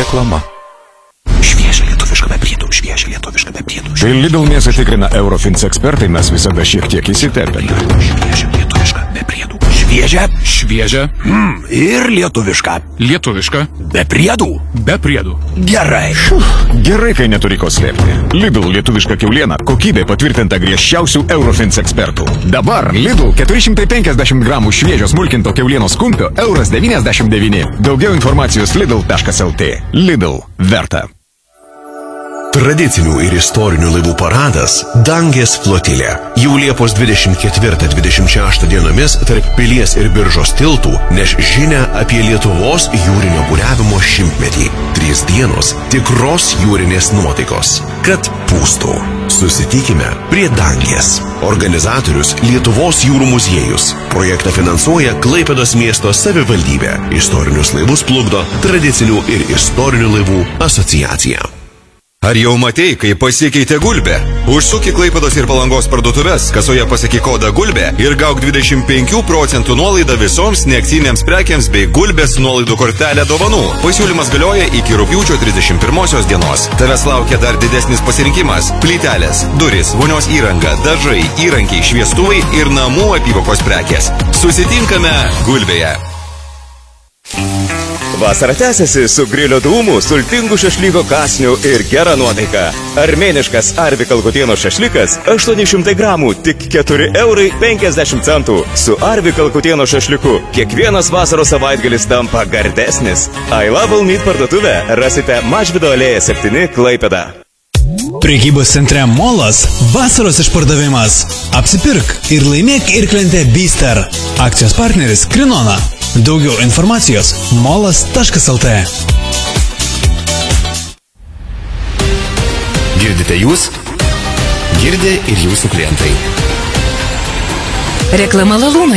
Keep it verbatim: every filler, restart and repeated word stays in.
reklama. Šviežia lietuviška be priedų, šviežia lietuviška be priedų. Kai Lidl mėsą tikrina Eurofins ekspertai, mes visada šiek tiek įsitepėme. Šviežia lietuviška be priedų. Šviežia. Šviežia. Mm, ir lietuviška. Lietuviška. Be priedų. Be priedų. Gerai. Gerai, kai neturi ko slėpti. Lidl lietuviška kiauliena, kokybė patvirtinta griežčiausių Eurofins ekspertų. Dabar Lidl keturi šimtai penkiasdešimt gramų šviežio smulkinto kiaulienos kumpio euras devyniasdešimt devyni. Daugiau informacijos lidl taškas lt. Lidl. Verta. Tradicinių ir istorinių laivų paradas Dangės flotilė. Jau Liepos dvidešimt ketvirtą dvidešimt šeštą dienomis tarp Pilies ir Biržos tiltų neš žinią apie Lietuvos jūrinio buriavimo šimtmetį. Trys dienos tikros jūrinės nuotaikos. Kad pūstų. Susitikime prie Dangės. Organizatorius Lietuvos jūrų muziejus. Projektą finansuoja Klaipėdos miesto savivaldybė. Istorinius laivus plukdo Tradicinių ir istorinių laivų asociacija. Ar jau matei, kai pasikeitė gulbė? Užsuk į Klaipėdos ir Palangos parduotuves, kasoje pasakyk kodą gulbė ir gauk dvidešimt penkių procentų nuolaidą visoms neakcinėms prekiams bei gulbės nuolaidų kortelę dovanų. Pasiūlymas galioja iki rugpjūčio trisdešimt pirmosios dienos. Tavęs laukia dar didesnis pasirinkimas. Plytelės, durys, vonios įranga, dažai, įrankiai, šviestuvai ir namų apyvokos prekės. Susitinkame gulbėje. Vasara tęsiasi su grilio dūmų, sultingų šašlyko kasnių ir gera nuotaika. Armėniškas Arvi Kalkutieno šašlykas aštuoni šimtai gramų, tik keturi eurai penkiasdešimt centų. Su Arvi Kalkutieno šašlyku kiekvienas vasaros savaitgalis tampa gardesnis. I Love All Meat parduotuvę rasite Mažvydo alėja septyni Klaipėda. Prekybos centre Molas vasaros išpardavimas. Apsipirk ir laimėk irklentę Bister. Akcijos partneris Krinona. Daugiau informacijos molas taškas lt. Girdite jūs? Girdė ir jūsų klientai. Reklama Lalūnai.